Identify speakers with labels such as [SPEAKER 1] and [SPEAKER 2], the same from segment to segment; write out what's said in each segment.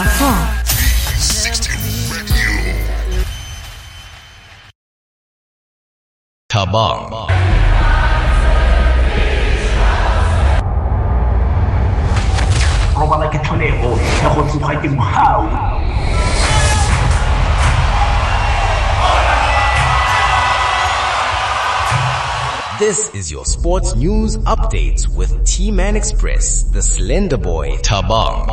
[SPEAKER 1] Merafon.
[SPEAKER 2] 360 Radio. Tabang.
[SPEAKER 3] Robala ke tlholeho ya go tsoga ke mohau.
[SPEAKER 2] This is your sports news updates with T-Man Express, the Slender Boy, Tabang.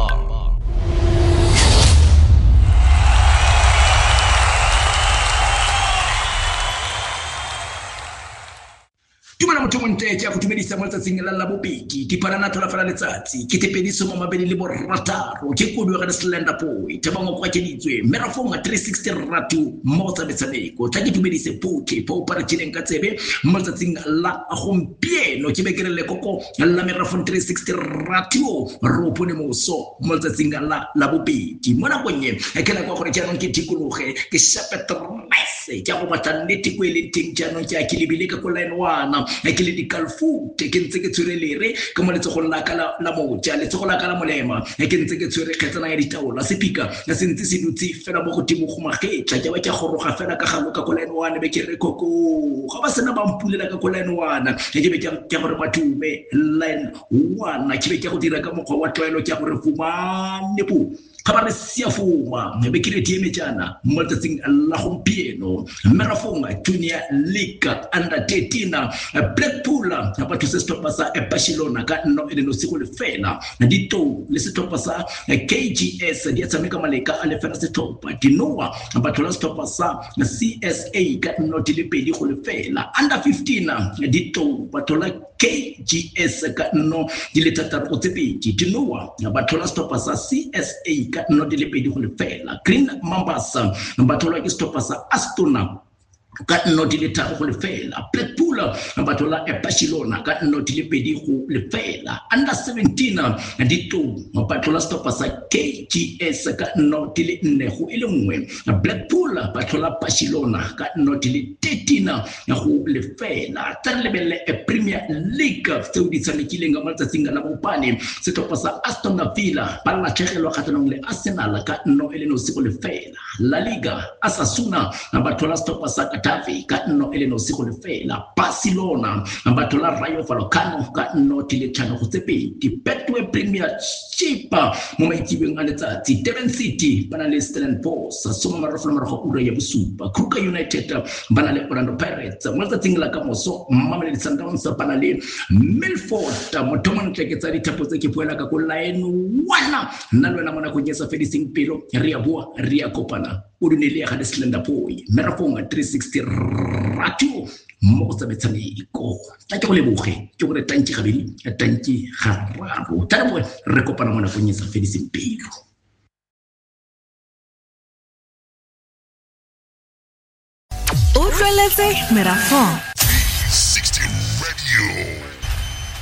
[SPEAKER 3] Tumana motho monte ya go tumedisa mo tsatsing la bobedi di parana thola fela letsatsi ke tepediso mo mabedi le borataro ke kudu ga Slender Boy Tabang go kwakeditswe Merafong 360 Radio mo tsa metshameko tla ke tumedise poke po para tšheleng ka tsebe mo tsatsing la gompieno ke bekere le koko la Merafong 360 Radio ro pone moso mo tsatsing la bobedi mo na konye ke la kwa gore jaanong ke tikologe ke shapetrese ke go batla nnete ko ile ting jaanong ke a ke lebile ka ko line 1 ke le dikalfu ke ntse ke tshwerelere ke mo letso go la kala la moja letso go la kala molema ke ntse ke tshwere khetsana ya ditaola sepika ya sentse se dutse fela mo go timo go magetla ke ba ke goroga fela ka galo ka line 1 be ke re koko ga ba sena ba mpulela ka line 1 ke be ke gore bathume line 1 ke be ke go dira ka mogwa wa tlwaelo ke gore fumane po ga ba re sia fuma be ke re tieme jana mo tsatsing la gompieno Merafong Junior League under 13 Blackpool ba thusa stoppa sa Barcelona ka no ile no siko le fela dito le stoppa sa KGS di tsameka maleka a le fela stoppa dinoa ba thola stoppa sa CSA ka no di le pedi go le fela under 15 dito ba thola KGS ka no di le tataro go tsepedi dinoa ba thola stoppa sa CSA ka no di le pedi go le fela Green Mambas ba thola ke stoppa sa Astona ka no di le tharo go le fela Blackpool ba thola Barcelona ka no di le pedi go le fela under 17 dito ba thola stoppa sa KGS ka no di le nne go ile nngwe Blackpool ba thola Barcelona ka no di le 13 go le fela tsa lebelle Premier League tse di tshamekileng ga matsatsing la bopane stoppa sa Aston Villa ba la tshegelo kgatlhanong le Arsenal ka no ile no siko le fela La Liga Osasuna ba thola stoppa sa ka no ele no siko le fela Barcelona ba thola Rayo Vallecano ka no tile tshano go tsepedi Betway Premiership mo maitsibeng a letsatsi Durban City bana le Stellenbosch soma marofo marago ura ya bosupa Kruger United bana le Orlando Pirates mo tsatsing la ka moso Mamelodi Sundowns bana le Milford mo thomong tleketsa dithapo tse ke puela ka go line 1 nna lwana mona go nyesa fedising pelo re ya bua re ya kopana o dunele ga Slender Boy Merafong 360 Radio mo tsa metshameko tla ke go leboge ke gore tantsi gabedi tantsi gararo tla mo re kopana mona go nyesa fedising pelo
[SPEAKER 1] Utlweletse Merafong